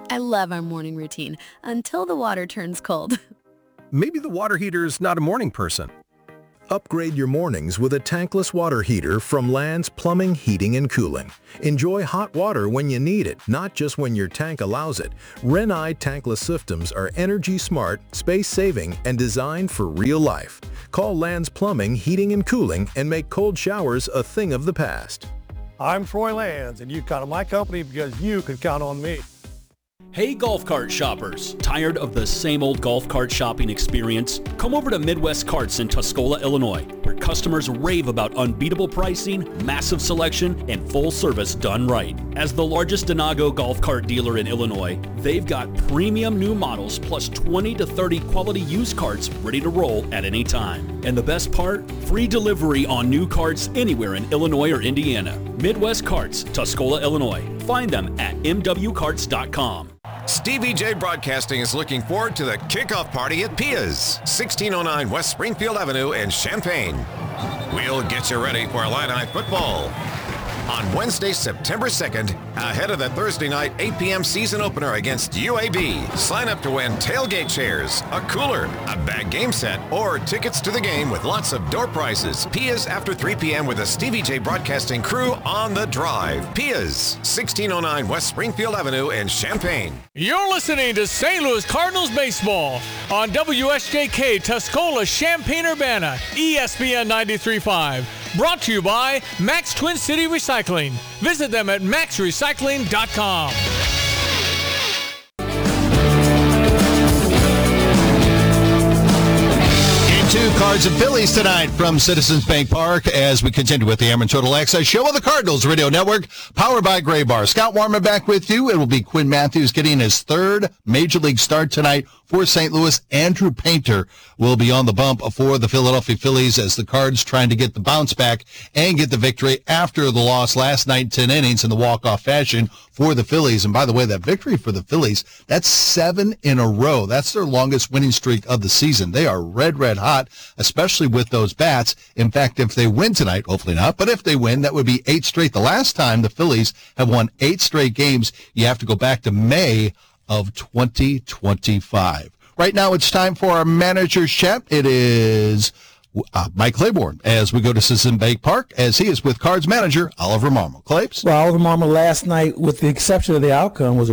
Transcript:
I love our morning routine until the water turns cold. Maybe the water heater's not a morning person. Upgrade your mornings with a tankless water heater from Land's Plumbing, Heating, and Cooling. Enjoy hot water when you need it, not just when your tank allows it. Renai tankless systems are energy smart, space-saving, and designed for real life. Call Land's Plumbing, Heating, and Cooling and make cold showers a thing of the past. I'm Troy Lands, and you count on my company because you can count on me. Hey golf cart shoppers, tired of the same old golf cart shopping experience? Come over to Midwest Carts in Tuscola, Illinois, where customers rave about unbeatable pricing, massive selection, and full service done right. As the largest Denago golf cart dealer in Illinois, they've got premium new models plus 20 to 30 quality used carts ready to roll at any time. And the best part? Free delivery on new carts anywhere in Illinois or Indiana. Midwest Carts, Tuscola, Illinois. Find them at mwcarts.com. Stevie J Broadcasting is looking forward to the kickoff party at Pia's, 1609 West Springfield Avenue in Champaign. We'll get you ready for Illini football on Wednesday, September 2nd, ahead of the Thursday night 8 p.m. season opener against UAB. Sign up to win tailgate chairs, a cooler, a bag game set, or tickets to the game with lots of door prizes. Pia's after 3 p.m. with the Stevie J Broadcasting crew on the drive. Pia's, 1609 West Springfield Avenue in Champaign. You're listening to St. Louis Cardinals baseball on WSJK Tuscola, Champaign-Urbana, ESPN 93.5. Brought to you by Max Twin City Recycling. Visit them at maxrecycling.com. Two Cards and Phillies tonight from Citizens Bank Park as we continue with the Amerant Total Access Show on the Cardinals Radio Network, powered by Gray Bar. Scott Warman back with you. It will be Quinn Matthews getting his third Major League start tonight for St. Louis. Andrew Painter will be on the bump for the Philadelphia Phillies as the Cards trying to get the bounce back and get the victory after the loss last night, 10 innings in the walk-off fashion for the Phillies. And by the way, that victory for the Phillies, that's 7 in a row. That's their longest winning streak of the season. They are red hot, especially with those bats. In fact, if they win tonight, hopefully not, but if they win, that would be 8 straight. The last time the Phillies have won 8 straight games, you have to go back to May of 2025. Right now, it's time for our manager's chat. It is Mike Claiborne as we go to Citizen Bank Park as he is with Cards manager Oliver Marmol. Claibs? Well, Oliver Marmol last night, with the exception of the outcome, was a